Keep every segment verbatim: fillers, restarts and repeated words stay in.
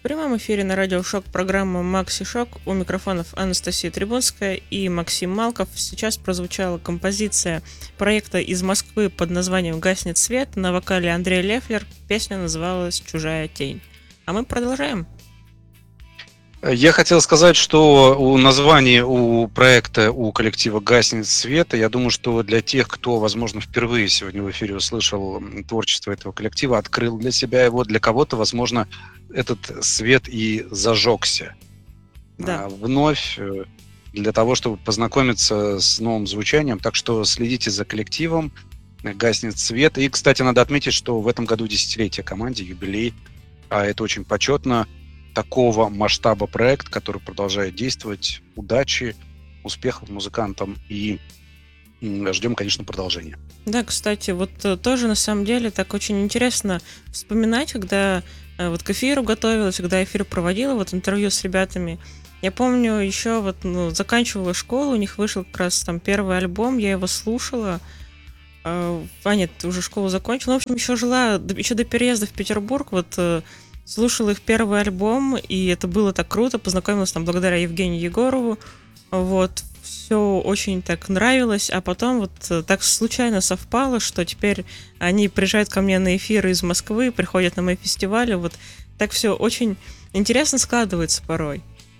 прямом эфире на радио Шок программа «Макси Шок». У микрофонов Анастасия Трибунская и Максим Малков. Сейчас прозвучала композиция проекта из Москвы под названием «Гаснет свет» на вокале Андрей Лефлер. Песня называлась «Чужая тень». А мы продолжаем. Я хотел сказать, что у названия у проекта, у коллектива «Гаснет свет», я думаю, что для тех, кто, возможно, впервые сегодня в эфире услышал творчество этого коллектива, открыл для себя его, для кого-то, возможно, этот свет и зажегся. Да. Вновь для того, чтобы познакомиться с новым звучанием. Так что следите за коллективом «Гаснет свет». И, кстати, надо отметить, что в этом году десятилетие команде, юбилей, а это очень почетно. Такого масштаба проект, который продолжает действовать. Удачи, успехов музыкантам и ждем, конечно, продолжения. Да, кстати, вот тоже на самом деле так очень интересно вспоминать, когда вот к эфиру готовилась, когда эфир проводила, вот интервью с ребятами. Я помню, еще вот ну, заканчивала школу, у них вышел как раз там первый альбом, я его слушала. А нет, уже школу закончила. Ну, в общем, еще жила, еще до переезда в Петербург, вот слушала их первый альбом, и это было так круто, познакомилась там благодаря Евгению Егорову, вот, все очень так нравилось, а потом вот так случайно совпало, что теперь они приезжают ко мне на эфиры из Москвы, приходят на мои фестивали, вот так все очень интересно складывается порой.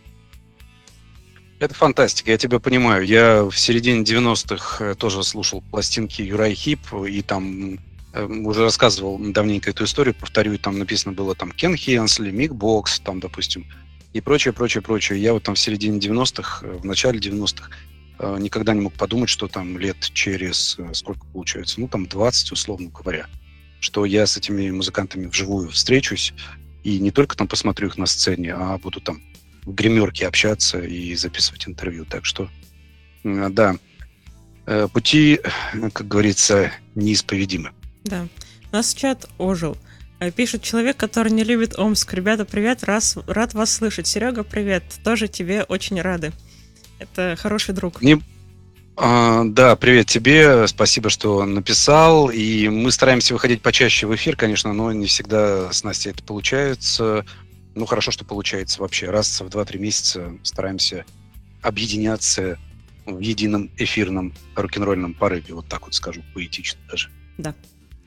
Это фантастика, я тебя понимаю. Я в середине девяностых тоже слушал пластинки Юрай Хип, и там уже рассказывал давненько эту историю, повторю, там написано было там Кен Хенсли, Мик Бокс, там, допустим, и прочее, прочее, прочее. Я вот там в середине девяностых, в начале девяностых никогда не мог подумать, что там лет через, сколько получается, ну там двадцать, условно говоря, что я с этими музыкантами вживую встречусь и не только там посмотрю их на сцене, а буду там в гримерке общаться и записывать интервью. Так что, да, пути, как говорится, неисповедимы. Да, у нас чат ожил. Пишет человек, который не любит Омск. Ребята, привет, раз, рад вас слышать. Серега, привет, тоже тебе очень рады. Это хороший друг. Не... А, да, привет тебе, спасибо, что написал. И мы стараемся выходить почаще в эфир, конечно, но не всегда с Настей это получается. Ну, хорошо, что получается вообще. Раз в два-три месяца стараемся объединяться в едином эфирном рок-н-ролльном порыве. Вот так вот скажу, поэтично даже. Да.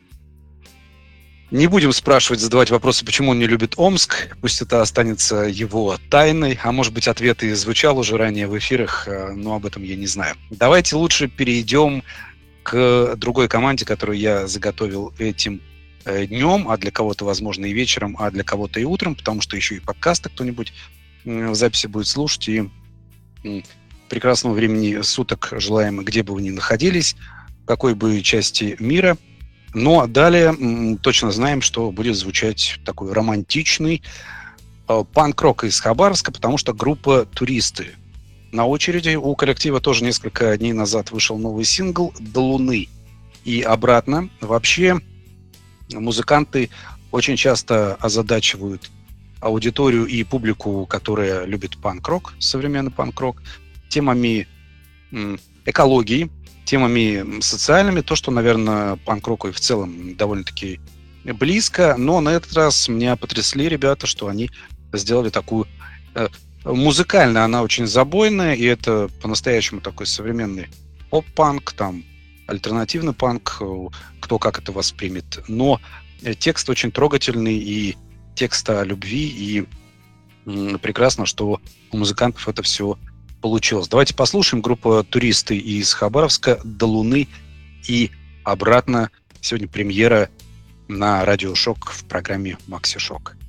Не будем спрашивать, задавать вопросы, почему он не любит Омск. Пусть это останется его тайной. А может быть, ответ и звучал уже ранее в эфирах, но об этом я не знаю. Давайте лучше перейдем к другой команде, которую я заготовил этим днем, а для кого-то, возможно, и вечером, а для кого-то и утром, потому что еще и подкасты кто-нибудь в записи будет слушать. И прекрасного времени суток желаем, где бы вы ни находились, в какой бы части мира. Но далее м, точно знаем, что будет звучать такой романтичный э, панк-рок из Хабаровска, потому что группа «Туристы» на очереди. У коллектива тоже несколько дней назад вышел новый сингл «До луны» и обратно. Вообще музыканты очень часто озадачивают аудиторию и публику, которая любит панк-рок, современный панк-рок, темами м, экологии, темами социальными, то, что, наверное, панк-року и в целом довольно-таки близко, но на этот раз меня потрясли ребята, что они сделали такую... Э, музыкально она очень забойная, и это по-настоящему такой современный поп-панк, там, альтернативный панк, кто как это воспримет, но текст очень трогательный, и текст о любви, и м, прекрасно, что у музыкантов это все получилось. Давайте послушаем группу «Туристы» из Хабаровска «До луны» и обратно. Сегодня премьера на Радио Шок в программе «Макси Шок».